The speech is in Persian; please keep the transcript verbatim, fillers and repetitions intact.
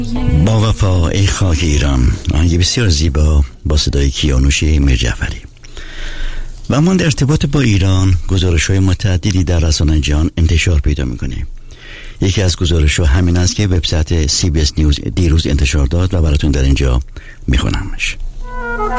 با وفا ای خاک ایران، آهنگ بسیار زیبا با صدای کیانوش میرجعفری. و اما در ارتباط با ایران گزارش‌های متعددی در رسانه‌های جهان انتشار پیدا می‌کنه. یکی از گزارش‌ها همین است که وبسایت سی بی اس نیوز دیروز انتشار داد و براتون در اینجا می‌خونمش.